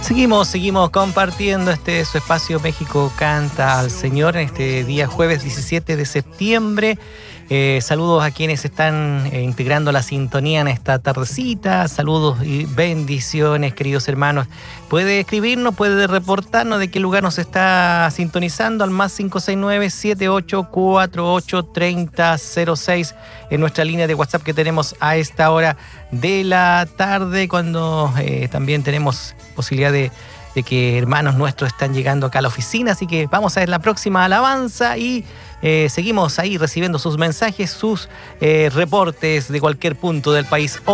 Seguimos compartiendo su espacio México Canta al Señor en este día jueves 17 de septiembre. Saludos a quienes están integrando la sintonía en esta tardecita. Saludos y bendiciones, queridos hermanos. Puede escribirnos, puede reportarnos de qué lugar nos está sintonizando al más 569-7848-3006 en nuestra línea de WhatsApp que tenemos a esta hora de la tarde, cuando también tenemos posibilidad de que hermanos nuestros están llegando acá a la oficina. Así que vamos a ver la próxima alabanza y seguimos ahí recibiendo sus mensajes, sus reportes de cualquier punto del país.